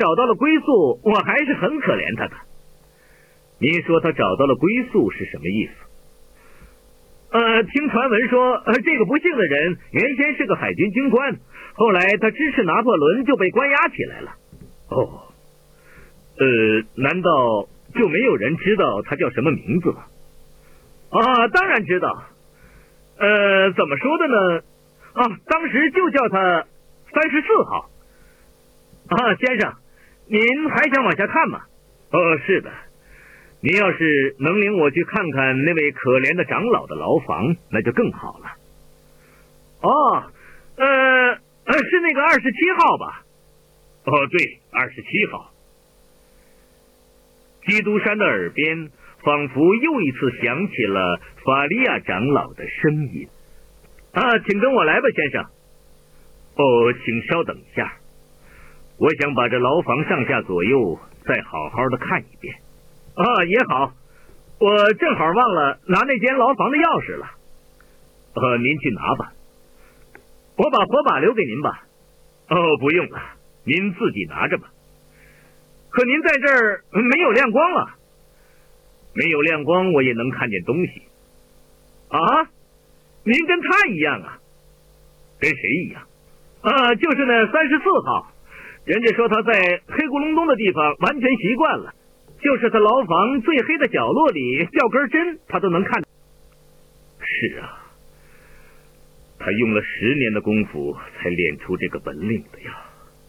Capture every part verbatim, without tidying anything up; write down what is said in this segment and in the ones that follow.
找到了归宿，我还是很可怜他的。您说他找到了归宿是什么意思？呃，听传闻说，呃，这个不幸的人原先是个海军军官，后来他支持拿破仑就被关押起来了。哦，呃，难道就没有人知道他叫什么名字吗？啊，当然知道。呃，怎么说的呢？啊，当时就叫他三十四号。啊，先生，您还想往下看吗？哦，是的。您要是能领我去看看那位可怜的长老的牢房，那就更好了。哦，呃，呃是那个二十七号吧？哦，对，二十七号。基督山的耳边仿佛又一次响起了法利亚长老的声音。啊，请跟我来吧，先生。哦，请稍等一下，我想把这牢房上下左右再好好的看一遍。啊，也好，我正好忘了拿那间牢房的钥匙了。呃，您去拿吧，我把火把留给您吧。哦，不用了，您自己拿着吧。可您在这儿没有亮光啊。没有亮光，我也能看见东西。啊，您跟他一样啊？跟谁一样？啊，就是那三十四号，人家说他在黑咕隆咚的地方完全习惯了。就是他牢房最黑的角落里掉根针，他都能看。是啊，他用了十年的功夫才练出这个本领的呀。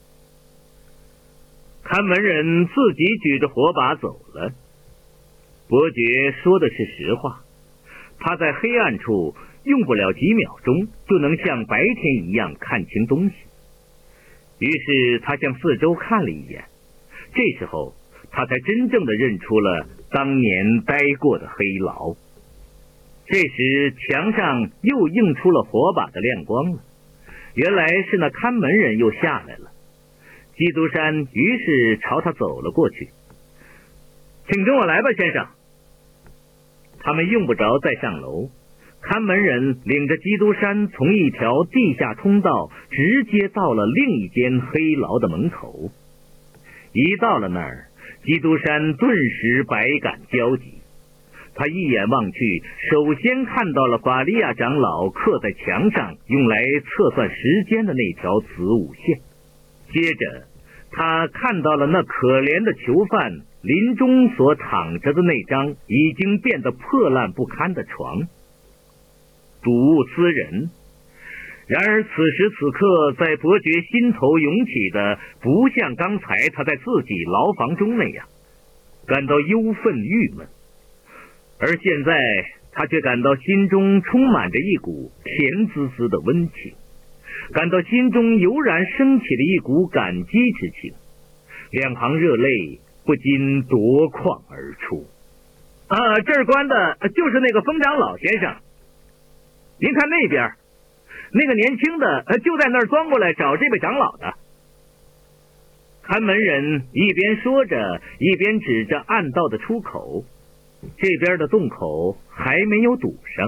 看门人自己举着火把走了。伯爵说的是实话，他在黑暗处用不了几秒钟就能像白天一样看清东西。于是他向四周看了一眼，这时候他才真正的认出了当年待过的黑牢。这时墙上又映出了火把的亮光了，原来是那看门人又下来了。基督山于是朝他走了过去。请跟我来吧，先生。他们用不着再上楼，看门人领着基督山从一条地下通道直接到了另一间黑牢的门口。一到了那儿，基督山顿时百感交集。他一眼望去，首先看到了法利亚长老刻在墙上用来测算时间的那条子午线。接着他看到了那可怜的囚犯临终所躺着的那张已经变得破烂不堪的床。睹物思人，然而此时此刻在伯爵心头涌起的不像刚才他在自己牢房中那样感到忧愤郁闷，而现在他却感到心中充满着一股甜滋滋的温情，感到心中油然升起了一股感激之情，两行热泪不禁夺眶而出。啊，这儿关的就是那个封长老先生。您看那边，那个年轻的就在那儿钻过来找这位长老的。看门人一边说着，一边指着暗道的出口，这边的洞口还没有堵上。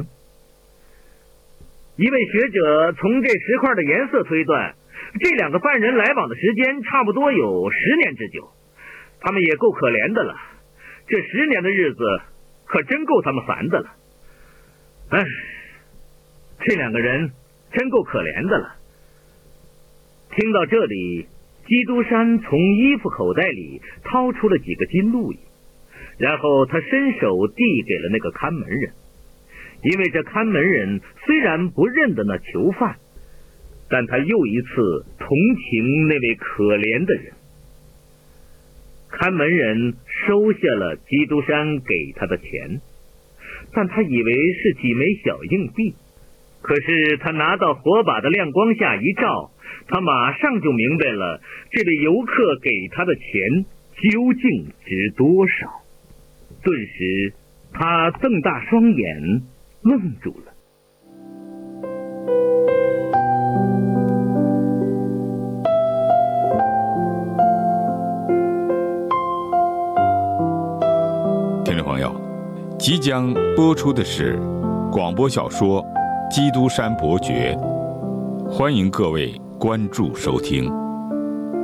一位学者从这石块的颜色推断，这两个犯人来往的时间差不多有十年之久。他们也够可怜的了，这十年的日子可真够他们烦的了。唉，这两个人真够可怜的了。听到这里，基督山从衣服口袋里掏出了几个金路易，然后他伸手递给了那个看门人。因为这看门人虽然不认得那囚犯，但他又一次同情那位可怜的人。看门人收下了基督山给他的钱，但他以为是几枚小硬币，可是他拿到火把的亮光下一照，他马上就明白了这位游客给他的钱究竟值多少。顿时他瞪大双眼愣住了。 听众朋友，即将播出的是广播小说《基督山伯爵》，欢迎各位关注收听。